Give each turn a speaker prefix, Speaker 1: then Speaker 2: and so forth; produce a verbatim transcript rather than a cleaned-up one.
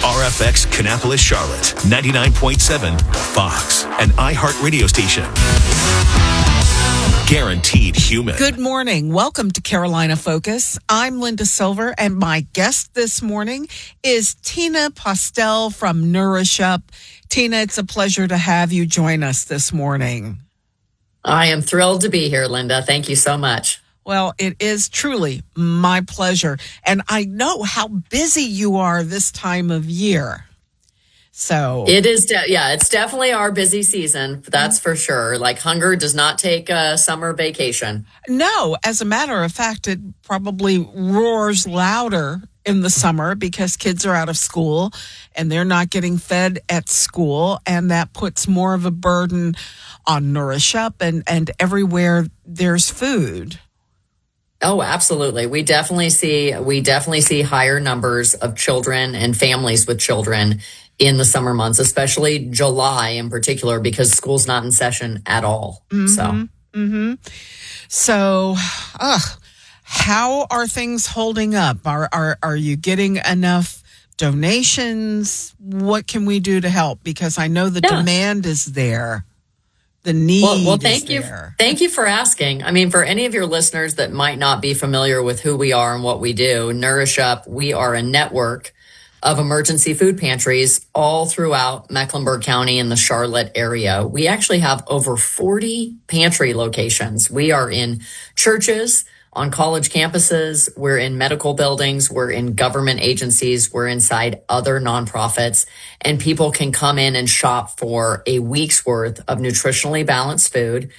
Speaker 1: R F X Kannapolis, Charlotte, ninety-nine point seven, Fox, an iHeart radio station. Guaranteed human.
Speaker 2: Good morning. Welcome to Carolina Focus. I'm Linda Silver, and my guest this morning is Tina Postel from Nourish Up. Tina, it's a pleasure to have you join us this morning.
Speaker 3: I am thrilled to be here, Linda. Thank you so much.
Speaker 2: Well, it is truly my pleasure. And I know how busy you are this time of year. So
Speaker 3: it is. De- yeah, it's definitely our busy season. That's for sure. Like hunger does not take a summer vacation.
Speaker 2: No, as a matter of fact, it probably roars louder in the summer because kids are out of school and they're not getting fed at school. And that puts more of a burden on Nourish Up and, and everywhere there's food.
Speaker 3: Oh, absolutely. We definitely see we definitely see higher numbers of children and families with children in the summer months, especially July in particular, because school's not in session at all.
Speaker 2: Mm-hmm,
Speaker 3: so,
Speaker 2: mm-hmm. so, uh, how are things holding up? Are are are you getting enough donations? What can we do to help? Because I know the
Speaker 3: yeah.
Speaker 2: demand is there. The need
Speaker 3: well, well, thank
Speaker 2: is
Speaker 3: you.
Speaker 2: there.
Speaker 3: Thank you for asking. I mean, for any of your listeners that might not be familiar with who we are and what we do, Nourish Up, we are a network of emergency food pantries all throughout Mecklenburg County and the Charlotte area. We actually have over forty pantry locations. We are in churches, on college campuses, we're in medical buildings, we're in government agencies, we're inside other nonprofits, and people can come in and shop for a week's worth of nutritionally balanced food.